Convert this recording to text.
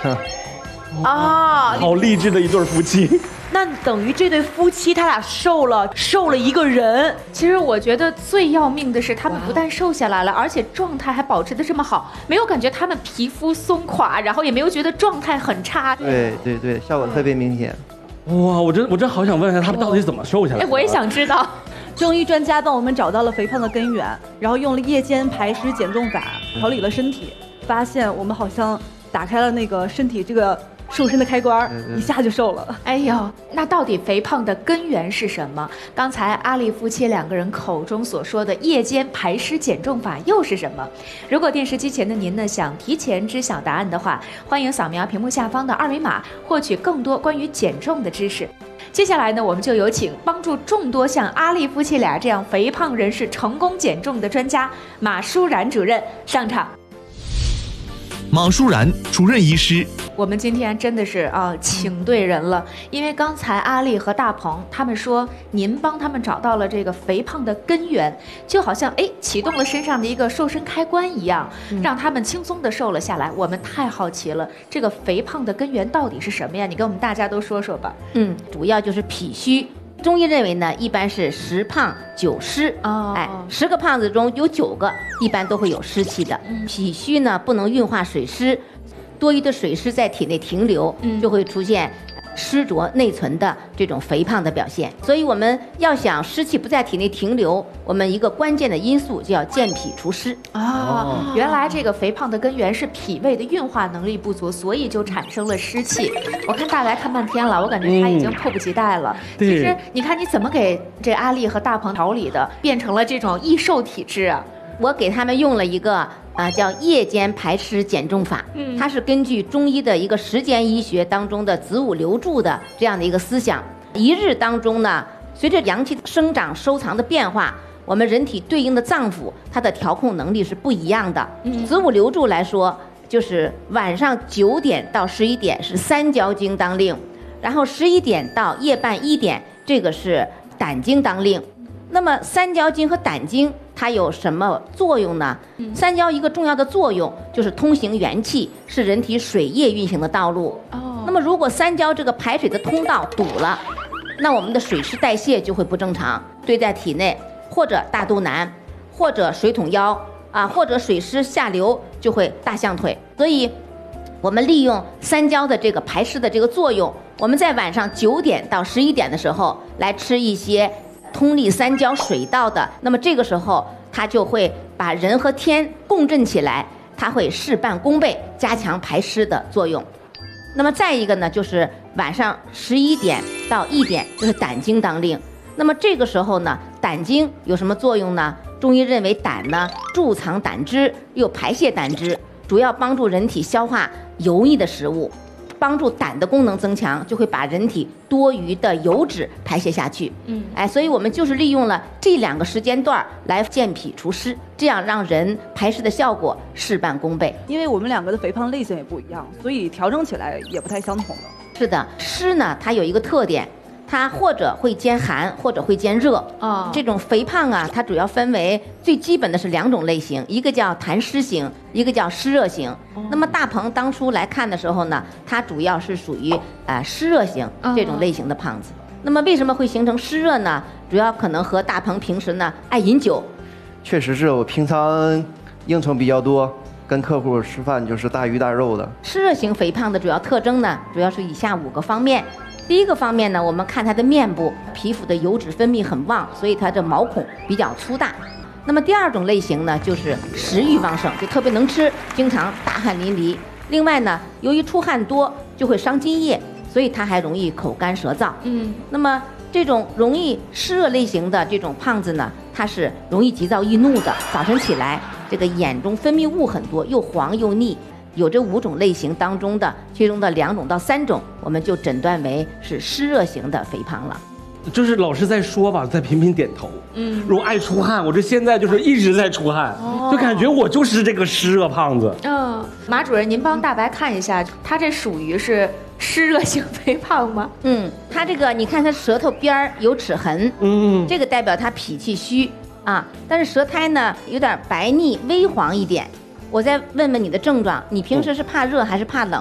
啊， 好励志的一对夫妻。 那等于这对夫妻他俩瘦了一个人。其实我觉得最要命的是，他们不但瘦下来了，而且状态还保持得这么好，没有感觉他们皮肤松垮，然后也没有觉得状态很差。 对对对，效果特别明显。 哇，我真好想问一下，他们到底是怎么瘦下来的？ 我也想知道。 中医专家帮我们找到了肥胖的根源，然后用了夜间排湿减重法调理了身体，发现我们好像打开了那个身体这个瘦身的开关，一下就瘦了。 哎呦，那到底肥胖的根源是什么？刚才阿丽夫妻两个人口中所说的夜间排湿减重法又是什么？如果电视机前的您呢想提前知晓答案的话，欢迎扫描屏幕下方的二维码，获取更多关于减重的知识。接下来呢，我们就有请帮助众多像阿丽夫妻俩这样肥胖人士成功减重的专家马舒然主任上场。 马舒然主任医师， 我们今天真的是请对人了，因为刚才阿丽和大鹏他们说您帮他们找到了这个肥胖的根源，就好像启动了身上的一个瘦身开关一样，让他们轻松的瘦了下来。我们太好奇了，这个肥胖的根源到底是什么呀？你跟我们大家都说说吧。 主要就是脾虚。中医认为呢，一般是10胖9湿，10个胖子中有9个一般都会有湿气的。脾虚呢不能运化水湿，多余的水湿在体内停留，就会出现湿浊内存的这种肥胖的表现。所以我们要想湿气不在体内停留，我们一个关键的因素就要健脾除湿。 原来这个肥胖的根源是脾胃的运化能力不足，所以就产生了湿气。我看大白看半天了，我感觉他已经迫不及待了。其实你看你怎么给这阿丽和大鹏调理的，变成了这种易瘦体质啊？ 我给他们用了一个叫夜间排湿减重法，它是根据中医的一个时间医学当中的子午流注的这样的一个思想。一日当中呢，随着阳气生长收藏的变化，我们人体对应的脏腑它的调控能力是不一样的。子午流注来说，就是晚上9点到11点是三焦经当令，然后11点到夜半1点这个是胆经当令。那么三焦经和胆经它有什么作用呢？三焦一个重要的作用就是通行元气，是人体水液运行的道路。那么如果三焦这个排水的通道堵了，那我们的水湿代谢就会不正常，堆在体内，或者大肚腩，或者水桶腰或者水湿下流就会大象腿。所以我们利用三焦的这个排湿的这个作用，我们在晚上9点到11点的时候来吃一些通利三焦水道的，那么这个时候它就会把人和天共振起来，它会事半功倍，加强排湿的作用。那么再一个呢，就是晚上11点到1点就是胆经当令。那么这个时候呢，胆经有什么作用呢？中医认为胆呢贮藏胆汁，又排泄胆汁，主要帮助人体消化油腻的食物，帮助胆的功能增强，就会把人体多余的油脂排泄下去。所以我们就是利用了这2个时间段来健脾除湿，这样让人排湿的效果事半功倍。 因为我们2个的肥胖类型也不一样，所以调整起来也不太相同了。 是的，湿呢它有一个特点，它或者会兼寒，或者会兼热。这种肥胖它主要分为最基本的是2种类型，一个叫痰湿型，一个叫湿热型。那么大鹏当初来看的时候呢，它主要是属于湿热型这种类型的胖子。那么为什么会形成湿热呢？主要可能和大鹏平时呢爱饮酒。 确实是我平常应酬比较多，跟客户吃饭就是大鱼大肉的。 湿热型肥胖的主要特征呢，主要是以下5个方面。第一个方面呢，我们看它的面部皮肤的油脂分泌很旺，所以它的毛孔比较粗大。那么第2种类型呢，就是食欲旺盛，就特别能吃，经常大汗淋漓。另外呢，由于出汗多就会伤津液，所以它还容易口干舌燥。那么这种容易湿热类型的这种胖子呢，它是容易急躁易怒的，早晨起来这个眼中分泌物很多，又黄又腻。有这5种类型当中的其中的2种到3种，我们就诊断为是湿热型的肥胖了。 就是老师在说吧，在频频点头。如果爱出汗，我这现在就是一直在出汗，就感觉我就是这个湿热胖子。 马主任，您帮大白看一下，他这属于是湿热型肥胖吗？ 他这个你看他舌头边有齿痕，这个代表他脾气虚但是舌苔呢有点白腻微黄一点。我再问问你的症状，你平时是怕热还是怕冷？